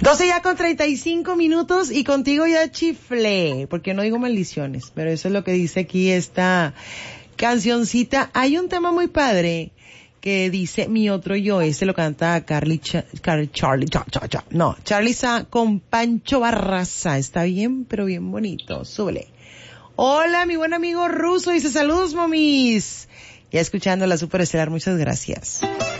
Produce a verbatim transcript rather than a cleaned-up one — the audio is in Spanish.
doce ya con treinta y cinco minutos y contigo ya chiflé, porque no digo maldiciones, pero eso es lo que dice aquí esta cancioncita. Hay un tema muy padre que dice Mi Otro Yo, este lo canta Carly, Ch- Car- Charlie, cha, cha, cha. no, Charly Sa con Pancho Barraza, está bien, pero bien bonito, súbele. Hola, mi buen amigo Ruso, dice saludos, momis. Ya escuchando la Superestelar, muchas gracias.